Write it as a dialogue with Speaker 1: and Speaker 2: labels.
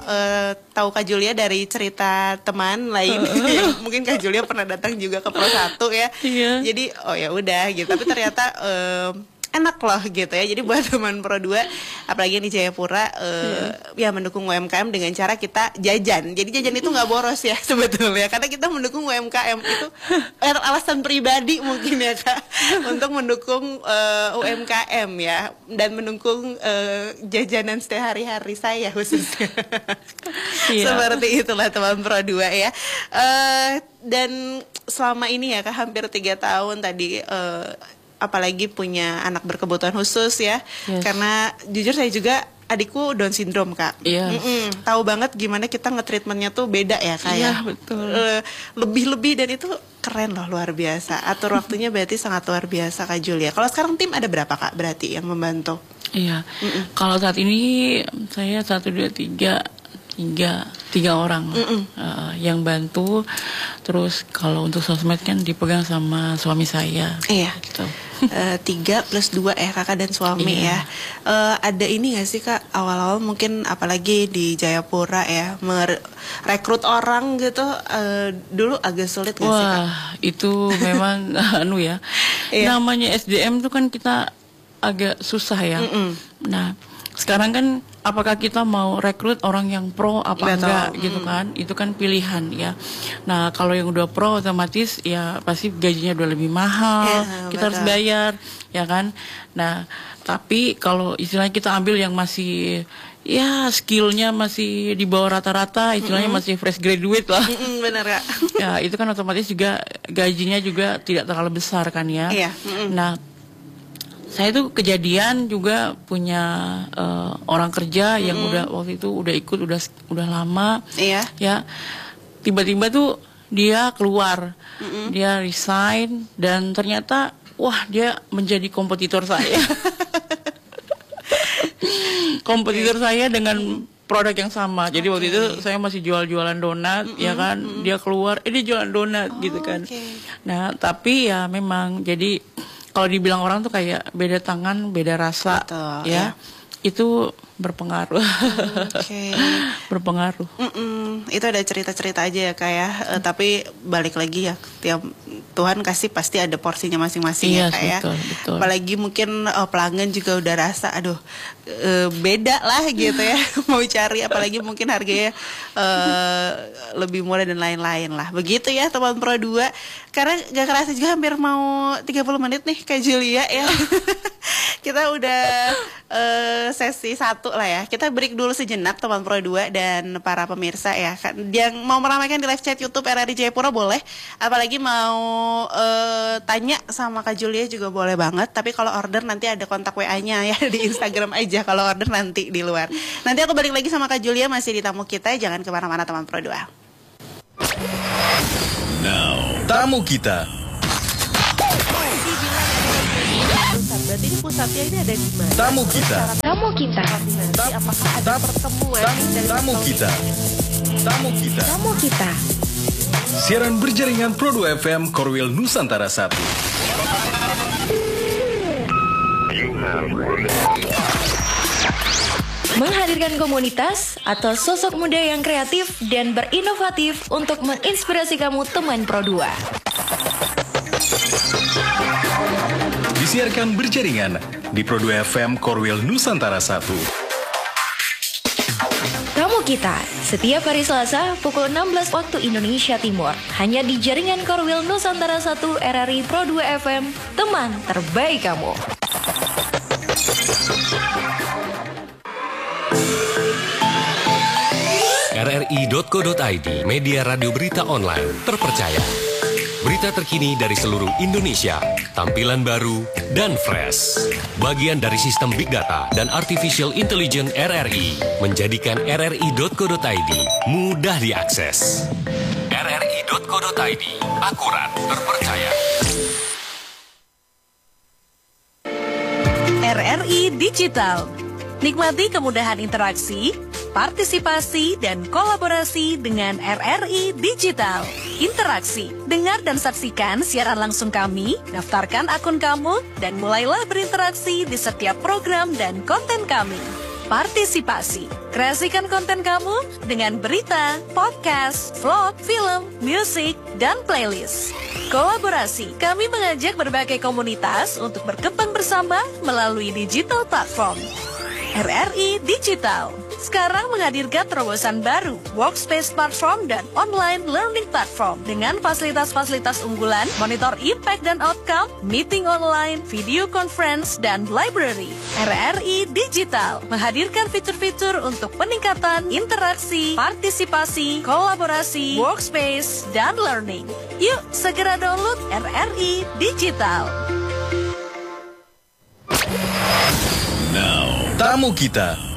Speaker 1: tahu Kak Julia dari cerita teman lain. Yang mungkin Kak Julia pernah datang juga ke Pro 1 ya.
Speaker 2: Iya.
Speaker 1: Jadi oh ya udah gitu. Tapi ternyata enak loh gitu ya. Jadi buat teman Pro 2 apalagi yang di Jayapura ya mendukung UMKM dengan cara kita jajan. Jadi jajan itu nggak boros ya sebetulnya karena kita mendukung UMKM itu alasan pribadi mungkin ya Kak untuk mendukung UMKM ya dan mendukung jajanan setiap hari-hari saya khususnya. Seperti itulah teman Pro 2 ya. Dan selama ini ya Kak hampir 3 tahun tadi apalagi punya anak berkebutuhan khusus ya. Karena jujur saya juga adikku Down syndrome Kak. Tahu banget gimana kita nge-treatmentnya tuh beda ya Kak ya.
Speaker 2: Betul.
Speaker 1: Lebih-lebih dan itu keren loh, luar biasa. Atur waktunya berarti sangat luar biasa Kak Julia. Kalau sekarang tim ada berapa Kak berarti yang membantu?
Speaker 2: Iya. Kalau saat ini saya 1, 2, 3 orang yang bantu. Terus kalau untuk sosmed kan dipegang sama suami saya.
Speaker 1: Iya.
Speaker 2: Gitu.
Speaker 1: 3 plus 2 kakak dan suami ya. Ada ini gak sih Kak awal-awal mungkin apalagi di Jayapura ya merekrut orang gitu dulu agak sulit gak sih Kak?
Speaker 2: Wah itu memang namanya SDM tuh kan kita agak susah ya. Nah sekarang kan apakah kita mau rekrut orang yang pro apa enggak gitu kan, itu kan pilihan ya. Nah kalau yang udah pro otomatis ya pasti gajinya udah lebih mahal, kita harus bayar ya kan. Nah tapi kalau istilahnya kita ambil yang masih ya skillnya masih di bawah rata-rata, istilahnya masih fresh graduate lah.
Speaker 1: Bener Kak.
Speaker 2: Ya itu kan otomatis juga gajinya juga tidak terlalu besar kan ya. Nah saya tuh kejadian juga punya orang kerja yang udah waktu itu udah ikut udah lama ya, tiba-tiba tuh dia keluar, dia resign dan ternyata wah dia menjadi kompetitor saya. Kompetitor saya dengan produk yang sama. Jadi waktu itu saya masih jualan donat ya kan, dia keluar dia jualan donat gitu kan. Nah tapi ya memang jadi kalau dibilang orang tuh kayak beda tangan, beda rasa, ya. Itu berpengaruh. Berpengaruh.
Speaker 1: Itu ada cerita-cerita aja ya Kak ya. Tapi balik lagi ya, tiap Tuhan kasih pasti ada porsinya masing-masing ya Kak ya.
Speaker 2: Betul.
Speaker 1: Apalagi mungkin pelanggan juga udah rasa, aduh beda lah gitu ya. Mau cari apalagi mungkin harganya lebih murah dan lain-lain lah. Begitu ya teman Pro 2. Karena gak kerasa juga hampir mau 30 menit nih Kak Julia ya. Kita udah sesi 1 lah ya. Kita break dulu sejenak teman Pro 2 dan para pemirsa ya. Yang mau meramaikan di live chat YouTube RRI Jayapura boleh. Apalagi mau tanya sama Kak Julia juga boleh banget. Tapi kalau order nanti ada kontak WA-nya ya di Instagram aja kalau order nanti di luar. Nanti aku balik lagi sama Kak Julia masih di tamu kita. Jangan kemana-mana teman Pro 2.
Speaker 3: Now, tamu kita.
Speaker 1: Berarti ini pusatnya ini ada di mana?
Speaker 3: Tamu kita.
Speaker 4: Tamu kita.
Speaker 1: Apakah ada pertemuan?
Speaker 3: Tamu kita. Tamu kita.
Speaker 4: Tamu kita.
Speaker 3: Siaran berjaringan Pro 2 FM Korwil Nusantara 1.
Speaker 4: Menghadirkan komunitas atau sosok muda yang kreatif dan berinovatif untuk menginspirasi kamu teman Pro 2.
Speaker 3: Disiarkan berjaringan di Pro 2 FM Korwil Nusantara 1.
Speaker 4: Tamu kita, setiap hari Selasa pukul 16 waktu Indonesia Timur. Hanya di jaringan Korwil Nusantara 1 RRI Pro 2 FM, teman terbaik kamu.
Speaker 5: rri.co.id, media radio berita online terpercaya. Berita terkini dari seluruh Indonesia, tampilan baru dan fresh. Bagian dari sistem Big Data dan Artificial Intelligence RRI, menjadikan rri.co.id mudah diakses. rri.co.id, akurat, terpercaya.
Speaker 6: RRI Digital. Nikmati kemudahan interaksi, partisipasi, dan kolaborasi dengan RRI Digital. Interaksi, dengar dan saksikan siaran langsung kami, daftarkan akun kamu, dan mulailah berinteraksi di setiap program dan konten kami. partisipasi. Kreasikan konten kamu dengan berita, podcast, vlog, film, musik, dan playlist. Kolaborasi, kami mengajak berbagai komunitas untuk berkembang bersama melalui digital platform. RRI Digital sekarang menghadirkan terobosan baru, workspace platform dan online learning platform dengan fasilitas-fasilitas unggulan, monitor impact dan outcome, meeting online, video conference, dan library. RRI Digital menghadirkan fitur-fitur untuk peningkatan interaksi, partisipasi, kolaborasi, workspace, dan learning. Yuk segera download RRI Digital.
Speaker 3: Tamu kita